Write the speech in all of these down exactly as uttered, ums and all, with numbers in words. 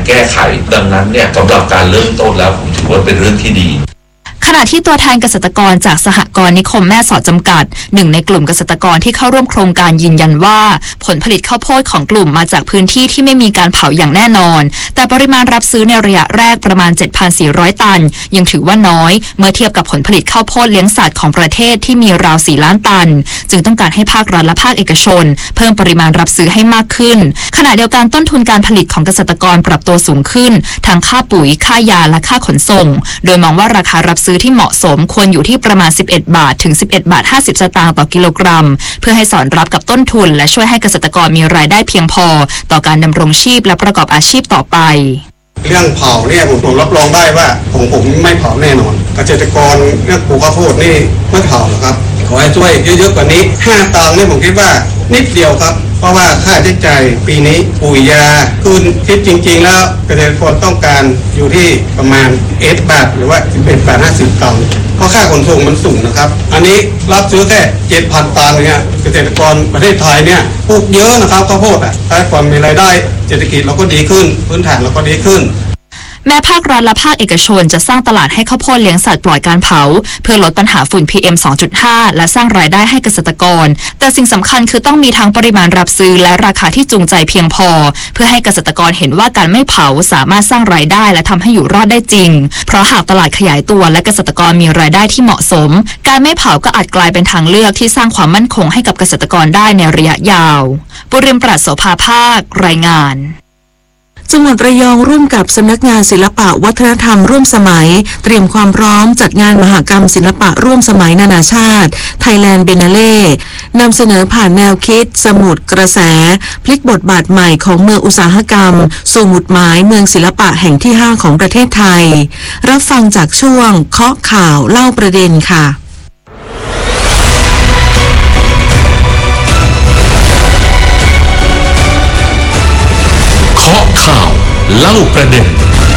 แก้ไขดังนั้นเนี่ยสำหรับการเริ่มต้นแล้วผมถือว่าเป็นเรื่องที่ดีขณะที่ตัวแทนเกษตรกรจากสหกรณ์นิคมแม่สอดจำกัดหนึ่งในกลุ่มเกษตรกรที่เข้าร่วมโครงการยืนยันว่าผลผลิตข้าวโพดของกลุ่มมาจากพื้นที่ที่ไม่มีการเผาอย่างแน่นอนแต่ปริมาณรับซื้อในระยะแรกประมาณ เจ็ดพันสี่ร้อย ตันยังถือว่าน้อยเมื่อเทียบกับผลผลิตข้าวโพดเลี้ยงสัตว์ของประเทศที่มีราวสี่ล้านตันจึงต้องการให้ภาครัฐและภาคเอกชนเพิ่มปริมาณรับซื้อให้มากขึ้นขณะเดียวกันต้นทุนการผลิตของเกษตรกรปรับตัวสูงขึ้นทั้งค่าปุ๋ยค่ายาและค่าขนส่งโดยมองว่าราคารับซื้อที่เหมาะสมควรอยู่ที่ประมาณสิบเอ็ดบาทถึงสิบเอ็ดบาทห้าสิบสตางค์ต่อกิโลกรัมเพื่อให้สอดรับกับต้นทุนและช่วยให้เกษตรกรมีรายได้เพียงพอต่อการดำรงชีพและประกอบอาชีพต่อไปเรื่องเผาเนี่ยผมผมรับรองได้ว่าผมผมไม่เผาแน่นอนเกษตรกรเรื่องปลูกข้าวโพดนี่ไม่เผาหรอกครับขอให้ช่วยเยอะๆกว่านี้ห้าตังค์นี่ผมคิดว่านิดเดียวครับเพราะว่าค่าใช้จ่ายปีนี้ปุ๋ยยาคุณคิดจริงๆแล้วเกษตรกรต้องการอยู่ที่ประมาณเอ็ดบาทหรือว่าสิบเอ็ดบาทห้าสิบตังค์เพราะค่าขนส่งมันสูงนะครับอันนี้รับซื้อแค่เจ็ดพันตันเนี่ยเกษตรกรประเทศไทยเนี่ยปลูกเยอะนะครับข้าวโพดอ่ะถ้าความมีรายได้เศรษฐกิจเราก็ดีขึ้นพื้นฐานเราก็ดีขึ้นแม้ภาครัฐและภาคเอกชนจะสร้างตลาดให้ข้าวโพดเลี้ยงสัตว์ปล่อยการเผาเพื่อลดปัญหาฝุ่น พี เอ็ม สองจุดห้า และสร้างรายได้ให้เกษตรกรแต่สิ่งสำคัญคือต้องมีทั้งปริมาณรับซื้อและราคาที่จูงใจเพียงพอเพื่อให้เกษตรกรเห็นว่าการไม่เผาสามารถสร้างรายได้และทำให้อยู่รอดได้จริงเพราะหากตลาดขยายตัวและเกษตรกรมีรายได้ที่เหมาะสมการไม่เผาก็อาจกลายเป็นทางเลือกที่สร้างความมั่นคงให้กับเกษตรกรได้ในระยะยาวบุริมปราศโสภาภาครายงานจังหวัดระยองร่วมกับสำนักงานศิลปะวัฒนธรรมร่วมสมัยเตรียมความพร้อมจัดงานมหกรรมศิลปะร่วมสมัยนานาชาติ Thailand Biennale นำเสนอผ่านแนวคิดสมุดกระแสพลิกบทบาทใหม่ของเมืองอุตสาหกรรมสู่หมุดหมายเมืองศิลปะแห่งที่ห้าของประเทศไทยรับฟังจากช่วงเคาะข่าวเล่าประเด็นค่ะเคาะข่าวเล่าประเด็น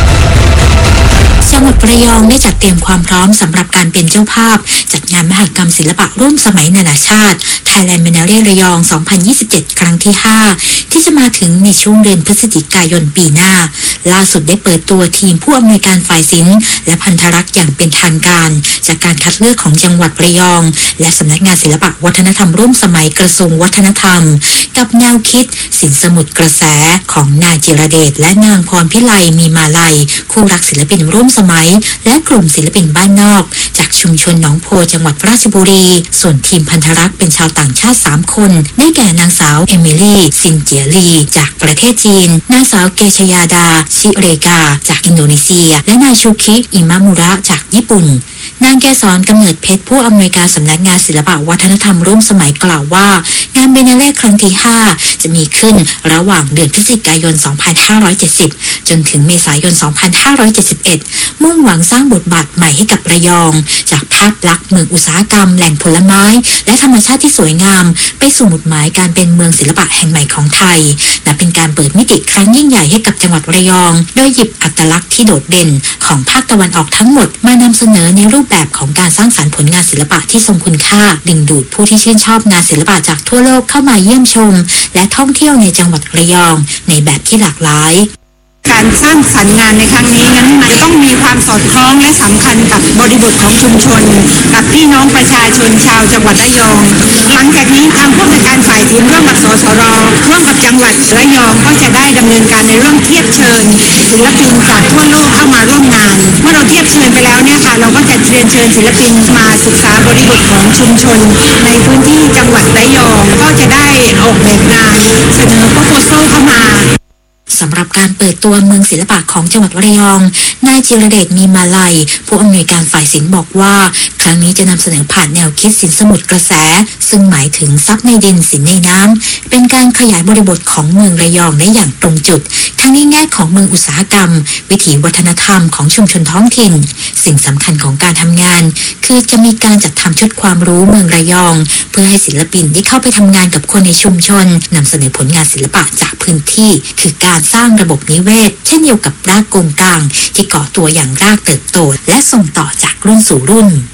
จังหวัดระยองได้จัดเตรียมความพร้อมสำหรับการเป็นเจ้าภาพจัดงานมหกรรมศิลปะร่วมสมัยนานาชาติ Thailand Biennale ระยอง สองพันยี่สิบเจ็ด ครั้งที่ ห้า ที่จะมาถึงในช่วงเดือนพฤศจิกายนปีหน้าล่าสุดได้เปิดตัวทีมผู้อำนวยการฝ่ายศิลป์และพันธรักษ์อย่างเป็นทางการจากการคัดเลือกของจังหวัดระยองและสำนักงานศิลปะวัฒนธรรมร่วมสมัยกระทรวงวัฒนธรรมกับแนวคิดสินสมุดกระแสของนายจิรเดชและนางพรพิไลมีมาลัยคู่รักศิลปินร่วมสมัยและกลุ่มศิลปินบ้านนอกจากชุมชนหนองโพจังหวัดราชบุรีส่วนทีมพันธรักษ์เป็นชาวต่างชาติสามคนได้แก่นางสาวเอมิลี่ซินเจียลีจากประเทศจีนนางสาวเกชยาดาชิเรกาจากอินโดนีเซียและนายชูคิอิมามุระจากญี่ปุ่นนางแกษรกำเนิดเพชรผู้อำนวยการสำนักงานศิลปะวัฒนธรรมร่วมสมัยกล่าวว่างานเบเนเล่ครั้งที่ห้าจะมีขึ้นระหว่างเดือนพฤศจิกายน สองพันห้าร้อยเจ็ดสิบ จนถึงเมษายน สองพันห้าร้อยเจ็ดสิบเอ็ด มุ่งหวังสร้างบทบาทใหม่ให้กับระยองจากภาพลักษณ์เมืองอุตสาหกรรมแหล่งผลไม้และธรรมชาติที่สวยงามไปสู่หมุดหมายการเป็นเมืองศิลปะแห่งใหม่ของไทยและเป็นการเปิดมิติครั้งยิ่งใหญ่ให้กับจังหวัดระยองโดยหยิบอัตลักษณ์ที่โดดเด่นของภาคตะวันออกทั้งหมดมานำเสนอในรูปแบบของการสร้างสรรค์ผลงานศิลปะที่ทรงคุณค่าดึงดูดผู้ที่ชื่นชอบงานศิลปะจากทั่วโลกเข้ามาเยี่ยมชมและท่องเที่ยวในจังหวัดระยองในแบบที่หลากหลายการสร้างสรรค์งานในครั้งนี้นั้นมันจะต้องมีความสอดคล้องและสำคัญกับบริบทของชุมชนกับพี่น้องประชาชนชาวจังหวัดระยองหลังจากนี้ทางผู้จัดการฝ่ายศิลป์ร่วมกับสสรร่วมกับจังหวัดระยองก็จะได้ดำเนินการในเรื่องเทียบเชิญศิลปินจากทั่วโลกเข้ามาร่วมงานเมื่อเราเทียบเชิญไปแล้วเนี่ยค่ะเราก็จะเรียนเชิญศิลปินมาศึกษาบริบทของชุมชนในพื้นที่จังหวัดระยองก็จะได้ออกแบบงานเสนอโปรโพสเข้ามาสำหรับการเปิดตัวเมืองศิลปะของจังหวัดระยองนายจิรเดชมีมาลัยผู้อำนวยการฝ่ายศิลป์บอกว่าครั้งนี้จะนำเสนอผ่านแนวคิดสินสมุดกระแสซึ่งหมายถึงทรัพย์ในดินสินในน้ำเป็นการขยายบริบทของเมืองระยองได้อย่างตรงจุดทั้งในแง่ของเมืองอุตสาหกรรมวิถีวัฒนธรรมของชุมชนท้องถิ่นสิ่งสำคัญของการทำงานคือจะมีการจัดทำชุดความรู้เมืองระยองเพื่อให้ศิลปินที่เข้าไปทำงานกับคนในชุมชนนำเสนอผลงานศิลปะจากพื้นที่คือการสร้างระบบนิเวศเช่นเดียวกับรากกงกลางที่ก่อตัวอย่างรากเติบโตและส่งต่อจากรุ่นสู่รุ่น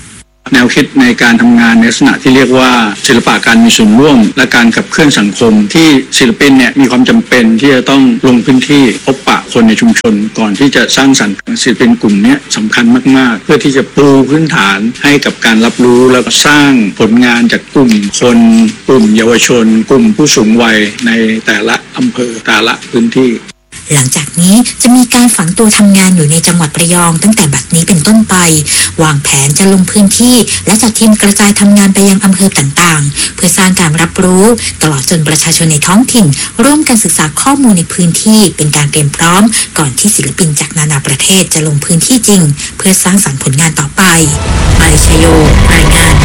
แนวคิดในการทำงานในลักษณะที่เรียกว่าศิลปะการมีส่วนร่วมและการขับเคลื่อนสังคมที่ศิลปินเนี่ยมีความจำเป็นที่จะต้องลงพื้นที่พบปะคนในชุมชนก่อนที่จะสร้างสรรค์ศิลปินกลุ่มนี้สำคัญมากๆเพื่อที่จะปูพื้นฐานให้กับการรับรู้และสร้างผลงานจากกลุ่มคนกลุ่มเยาวชนกลุ่มผู้สูงวัยในแต่ละอำเภอแต่ละพื้นที่หลังจากนี้จะมีการฝังตัวทำงานอยู่ในจังหวัดระยองตั้งแต่บัดนี้เป็นต้นไปวางแผนจะลงพื้นที่และจัดทีมกระจายทำงานไปยังอำเภอต่างๆเพื่อสร้างการรับรู้ตลอดจนประชาชนในท้องถิ่นร่วมกันศึกษาข้อมูลในพื้นที่เป็นการเตรียมพร้อมก่อนที่ศิลปินจากนานาประเทศจะลงพื้นที่จริงเพื่อสร้างสรรค์ผลงานต่อไปมาริชโยรายงาน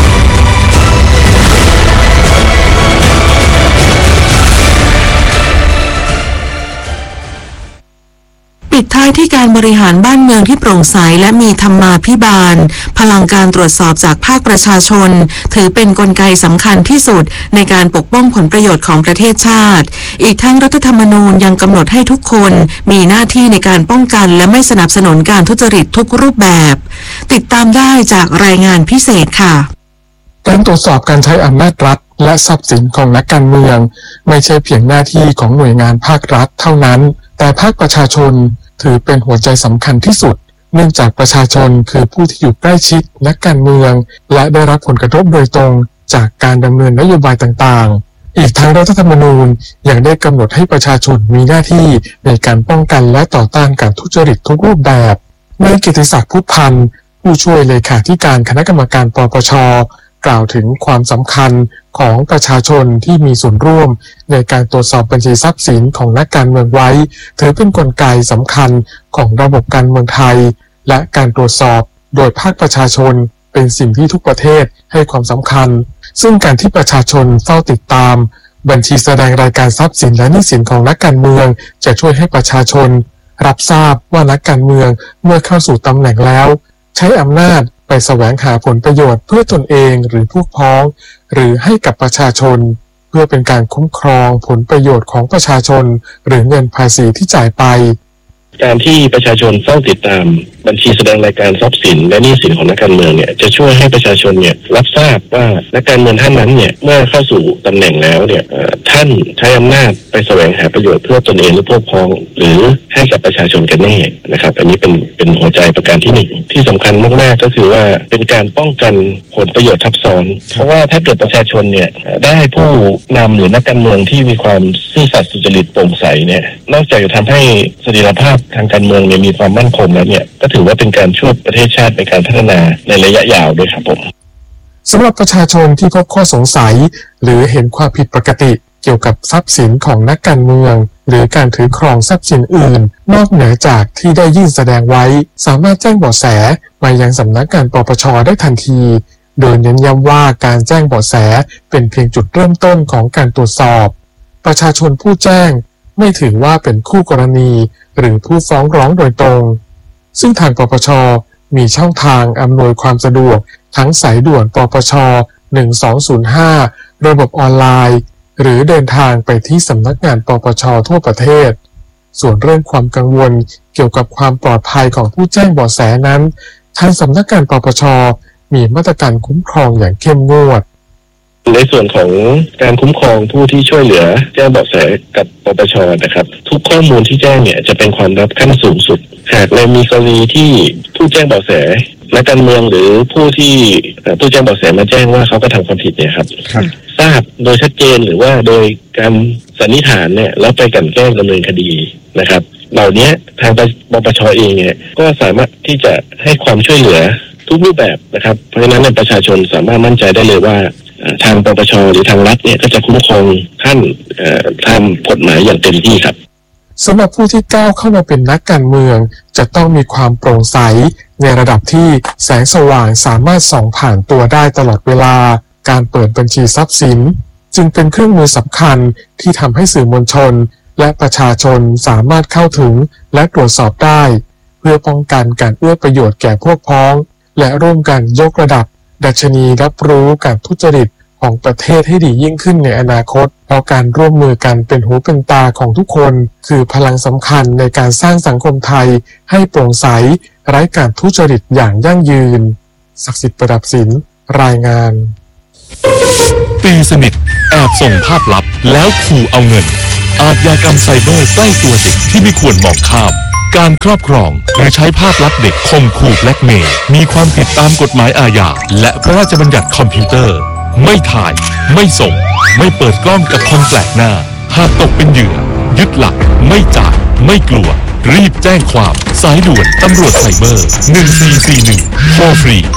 ปิดท้ายที่การบริหารบ้านเมืองที่โปร่งใสและมีธรรมาภิบาลพลังการตรวจสอบจากภาคประชาชนถือเป็นกลไกสำคัญที่สุดในการปกป้องผลประโยชน์ของประเทศชาติอีกทั้งรัฐธรรมนูญยังกำหนดให้ทุกคนมีหน้าที่ในการป้องกันและไม่สนับสนุนการทุจริตทุกรูปแบบติดตามได้จากรายงานพิเศษค่ะการตรวจสอบการใช้อำนาจรัฐและทรัพย์สินของนักการเมืองไม่ใช่เพียงหน้าที่ของหน่วยงานภาครัฐเท่านั้นแต่ภาคประชาชนถือเป็นหัวใจสำคัญที่สุดเนื่องจากประชาชนคือผู้ที่อยู่ใกล้ชิดนักการเมืองและได้รับผลกระทบโดยตรงจากการดำเนินนโยบายต่างๆอีกทั้งรัฐธรรมนูญยังได้กำหนดให้ประชาชนมีหน้าที่ในการป้องกันและต่อต้านการทุจริตทุกรูปแบบนายกิติศักดิ์พุทธพันธ์ผู้ช่วยเลขาธิการคณะกรรมการปปช.กล่าวถึงความสำคัญของประชาชนที่มีส่วนร่วมในการตรวจสอบบัญชีทรัพย์สินของนักการเมืองไว้ถือเป็นกลไกสำคัญของระบบการเมืองไทยและการตรวจสอบโดยภาคประชาชนเป็นสิ่งที่ทุกประเทศให้ความสำคัญซึ่งการที่ประชาชนเฝ้าติดตามบัญชีแสดงรายการทรัพย์สินและหนี้สินของนักการเมืองจะช่วยให้ประชาชนรับทราบว่านักการเมืองเมื่อเข้าสู่ตำแหน่งแล้วใช้อำนาจไปแสวงหาผลประโยชน์เพื่อตนเองหรือพวกพ้องหรือให้กับประชาชนเพื่อเป็นการคุ้มครองผลประโยชน์ของประชาชนหรือเงินภาษีที่จ่ายไปการที่ประชาชนเฝ้าติดตามบัญชีแสดงรายการทรัพย์สินและหนี้สินของนักการเมืองเนี่ยจะช่วยให้ประชาชนเนี่ยรับทราบว่านักการเมืองท่านนั้นเนี่ยเมื่อเข้าสู่ตำแหน่งแล้วเนี่ยท่านใช้อำนาจไปแสวงหาประโยชน์เพื่อตนเองหรือพวกพ้องหรือให้กับประชาชนกันแน่นะครับอันนี้เป็นเป็นหัวใจประการที่หนึ่งที่สำคัญมากๆก็คือว่าเป็นการป้องกันผลประโยชน์ทับซ้อนเพราะว่าถ้าเกิดประชาชนเนี่ยได้ผู้นำหรือนักการเมืองที่มีความซื่อสัตย์สุจริตโปร่งใสเนี่ยนอกจากจะทำให้เสถียรภาพทางการเมืองเนี่ยมีความมั่นคงแล้วเนี่ยก็ถือว่าเป็นการช่วยประเทศชาติในการพัฒนาในระยะยาวด้วยครับผมสำหรับประชาชนที่พบข้อสงสัยหรือเห็นความผิดปกติเกี่ยวกับทรัพย์สินของนักการเมืองหรือการถือครองทรัพย์สินอื่นนอกเหนือจากที่ได้ยื่นแสดงไว้สามารถแจ้งเบาะแสมายังสำนักงานปปช.ได้ทันทีโดยเน้นย้ำว่าการแจ้งเบาะแสเป็นเพียงจุดเริ่มต้นของการตรวจสอบประชาชนผู้แจ้งไม่ถือว่าเป็นคู่กรณีหรือผู้ฟ้องร้องโดยตรงซึ่งทางปปช.มีช่องทางอำนวยความสะดวกทั้งสายด่วนปปช.หนึ่งสองศูนย์ห้าระบบออนไลน์หรือเดินทางไปที่สำนักงานปปช.ทั่วประเทศส่วนเรื่องความกังวลเกี่ยวกับความปลอดภัยของผู้แจ้งเบาะแสนั้นทางสำนักงานปปช.มีมาตรการคุ้มครองอย่างเข้มงวดในส่วนของการคุ้มครองผู้ที่ช่วยเหลือแจ้งเบาะแสกับปปช.นะครับทุกข้อมูลที่แจ้งเนี่ยจะเป็นความลับขั้นสูงสุดหากในมีกรณีที่ผู้แจ้งเบาะแสนักการเมืองหรือผู้ที่ผู้แจ้งเบาะแสมาแจ้งว่าเขาก็ทำความผิดเนี่ยครับทราบโดยชัดเจนหรือว่าโดยการสันนิษฐานเนี่ยแล้วไปกลั่นแกล้งดำเนินคดีนะครับเหล่านี้ทางปปช.เองเนี่ยก็สามารถที่จะให้ความช่วยเหลือทุกรูปแบบนะครับเพราะฉะนั้นประชาชนสามารถมั่นใจได้เลยว่าทางปปช.หรือทางรัฐเนี่ยก็จะคุ้มครองท่านตามกฎหมายอย่างเต็มที่ครับสำหรับผู้ที่ก้าวเข้ามาเป็นนักการเมืองจะต้องมีความโปร่งใสในระดับที่แสงสว่างสามารถส่องผ่านตัวได้ตลอดเวลาการเปิดบัญชีทรัพย์สินจึงเป็นเครื่องมือสำคัญที่ทำให้สื่อมวลชนและประชาชนสามารถเข้าถึงและตรวจสอบได้เพื่อป้องกันการเอื้อประโยชน์แก่พวกพ้องและร่วมกันยกระดับดัชนีรับรู้การทุจริตของประเทศให้ดียิ่งขึ้นในอนาคตเพราะการร่วมมือกันเป็นหูเป็นตาของทุกคนคือพลังสำคัญในการสร้างสังคมไทยให้โปร่งใสไร้การทุจริตอย่างยั่งยืนศักดิ์สิทธิ์ประดับศิลป์รายงานตีสนิทแอบส่งภาพลับแล้วขู่เอาเงินอาชญากรรมไซเบอร์ใกล้ตัวเด็กที่ไม่ควรมองข้ามการครอบครองหรือใช้ภาพลับเด็กข่มขู่แบล็กเมย์มีความผิดตามกฎหมายอาญาและพระราชบัญญัติคอมพิวเตอร์ไม่ถ่ายไม่ส่งไม่เปิดกล้องกับคนแปลกหน้าหากตกเป็นเหยื่อยึดหลักไม่จ่ายไม่กลัวรีบแจ้งความสายด่วนตำรวจไซเบอร์หนึ่งสี่สี่หนึ่งโทรฟรี